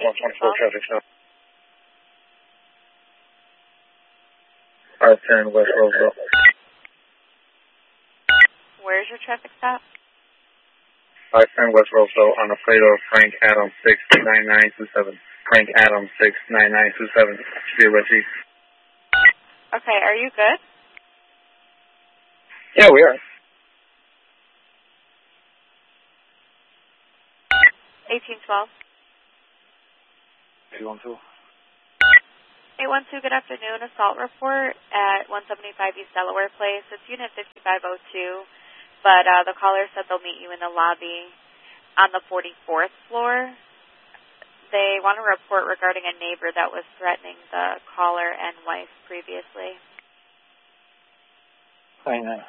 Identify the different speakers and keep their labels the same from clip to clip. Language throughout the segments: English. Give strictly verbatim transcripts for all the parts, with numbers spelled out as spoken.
Speaker 1: one twenty-four traffic stop. five ten West Roseville.
Speaker 2: Where's your traffic stop?
Speaker 1: five ten West Roseville on the plate of Frank Adams six nine nine two seven. Frank Adams six nine nine two seven. Should be a red Jeep.
Speaker 2: Okay, are you good?
Speaker 1: Yeah, we are.
Speaker 2: eighteen twelve.
Speaker 1: eight one two.
Speaker 2: eight one two, good afternoon. Assault report at one seventy-five East Delaware Place. It's Unit fifty-five oh two, but uh, the caller said they'll meet you in the lobby on the forty-fourth floor. They want to report regarding a neighbor that was threatening the caller and wife previously.
Speaker 1: I know.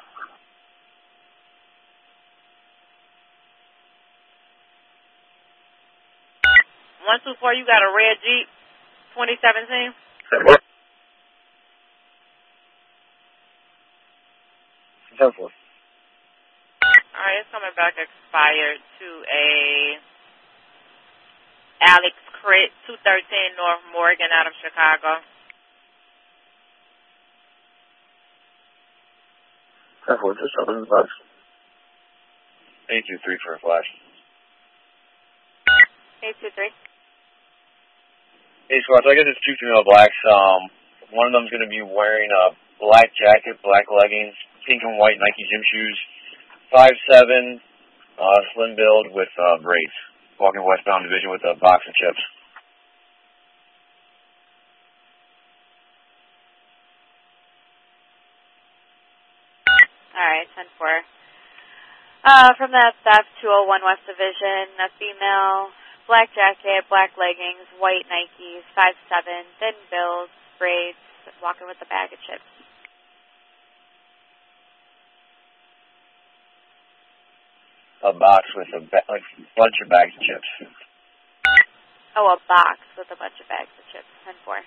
Speaker 2: one two four, you got a red Jeep, twenty seventeen?
Speaker 1: What? ten four.
Speaker 2: All right, it's coming back expired to a Alex Crit, two thirteen North Morgan out of Chicago.
Speaker 1: ten four, just open the box. eight two three for a flash.
Speaker 2: eight two three.
Speaker 1: Hey, Squad, so I guess it's two female blacks. Um, one of them's going to be wearing a black jacket, black leggings, pink and white Nike gym shoes, five seven, uh, slim build with uh, braids, walking westbound division with a box of chips.
Speaker 2: All right, ten four. Uh, from that theft, two oh one West Division, a female, black jacket, black leggings, white Nikes, five seven, thin build, braids, walking with a bag of chips.
Speaker 1: A box with a ba- like bunch of bags of chips.
Speaker 2: Oh, a box with a bunch of bags of chips, ten four.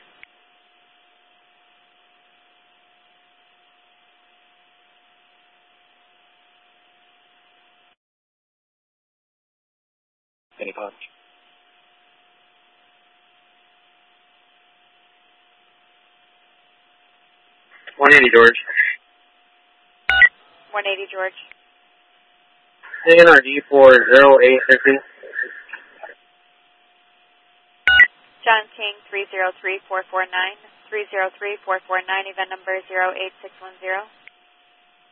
Speaker 1: Any punch? one eighty, George.
Speaker 2: one eighty, George.
Speaker 1: A N R D for zero eight fifty.
Speaker 2: John King, three zero three four four nine, three zero three four four nine, event number zero eight six one zero.